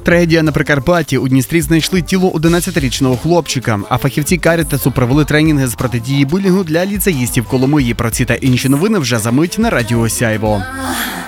Трагедія на Прикарпатті. У Дністрі знайшли тіло 11-річного хлопчика, а фахівці Карітасу провели тренінги з протидії булінгу для ліцеїстів Коломиї. Про ці та інші новини вже за мить на Радіо Сяйво.